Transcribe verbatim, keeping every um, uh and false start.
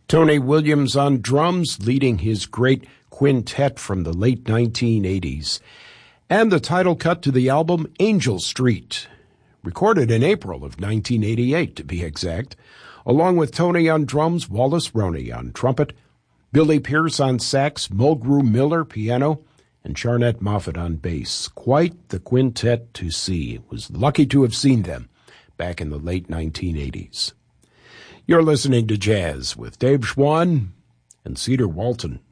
Tony Williams on drums, leading his great quintet from the late nineteen eighties. And the title cut to the album, Angel Street, recorded in April of nineteen eighty-eight, to be exact, along with Tony on drums, Wallace Roney on trumpet, Billy Pierce on sax, Mulgrew Miller piano, and Charnett Moffett on bass. Quite the quintet to see. Was lucky to have seen them back in the late nineteen eighties. You're listening to Jazz with Dave Schwann and Cedar Walton.